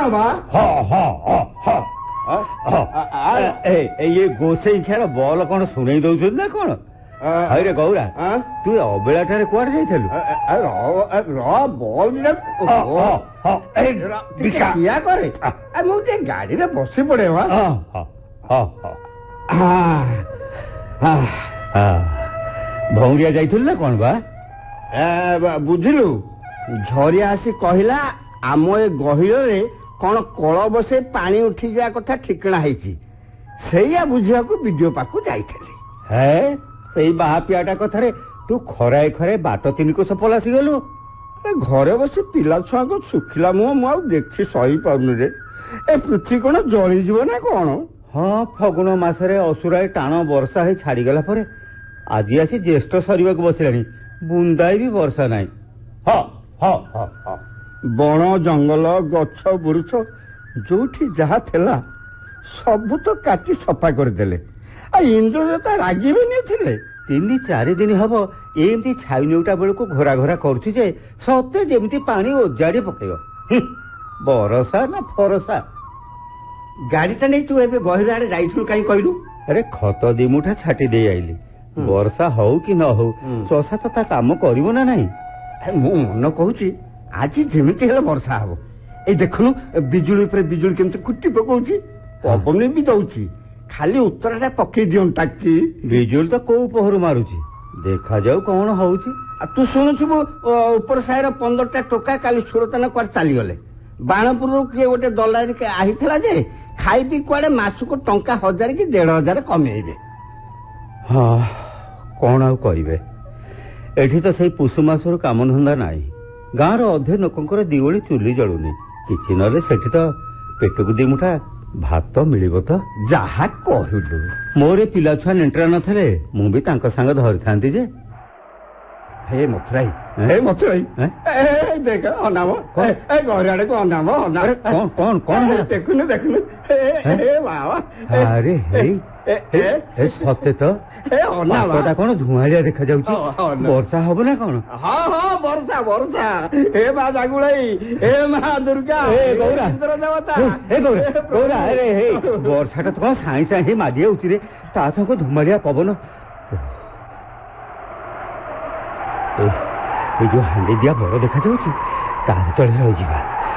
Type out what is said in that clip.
ବା ये गोसेई खेल बॉल कौन शुणई दौन ना कौन रे गौरा तू अबेला ठारे कुआड़े जाइथलु बॉल क्या करे मुझे गाड़ी में बसी पड़े भौरिया जाइथलु ना कौन बा बुझिलु झरिया आसी कहला आम ए गहिरे कौन कल बसे पानी उठी जा कथा ठिकना है सैया बुझा विडियो पाखु जाइथले है सेई बाहापियाटा कथारे तू खराए खराए बाट तीन को सफल आसीगलु घरे बस पिला छुआ को सुखिला मुह मु देखी सही पाउनी रे ए पृथ्वी कौन जली जीव ना कौन हाँ फगुण मासरे असुराए टाण वर्षा है छाड़ी गला परे आज आसी ज्येष्ठ सरिबा को बसिलानी बुंदाई भी वर्षा नाही बण जंगल गछ बुरुछ जोठी जहा थेला सब तो काटी सफा करदेले इंद्रदेवता रागिबेनी थिले 3-4 दिन हब एमती छाई नेउटा बेलू घोरा घोरा करुछि जे सते जेमती पानी ओजाड़ी पकेइबो बरसा ना फरसा गाड़ीटा नहीं तू एबे गहिर आड़े जाइथु काई कहलु अरे खत दिमुठा छाटी दे आइली वर्षा हौ कि न हौ चषा तो ता काम करिवो ना नाही मु मन कहूची आज जेमिति हेले वर्षा हबो ए देखनु बिजुली पर बिजुली केमति कुट्टी पकोउची पवन भी दउची खाली उत्तरटा पकई दियंता कि बिजुली तो को पहरु मारुची देखा जाऊ कौन होउची तू सुनुथबो ऊपर साइड 15टा टोका काली सुरतन कर चली गले बाणपुर के गोटे दलारी के आहिथला जे खाई पी कुआडे मासु को टंका 1000 कि 1500 कमेइबे हाँ कौन आउ करिवे एठी तो सही पुसु मासर काम धंदा नाही गाँव अधे लोकंकर दिवली चुली जलुनी किछि नले सेठी तो पेटକୁ दिमुठा भात मिलिबो तो जहा कहलु मोरे पिला छुआ नेंटरा नथले मु भी तांका संग धरि थांती जे हे मथुराई ए देख अनाम ए घर आड़े को अनाम कौन कौन देखुनु ए बाबा अरे हे सत्य तो अनामटा कौन धुआं देखा जाउची वर्षा हबो ना कौन हां वर्षा हे मां जागुलाई हे मां दुर्गा हे गौरा इंद्र देवता हे गौरा अरे हे वर्षाटा तो कौन साई साई मादी उची रे ता संग धुमालिया पवन ए जो हांडी दिया बड़ देखा जाउची तार तळे रहि जिबा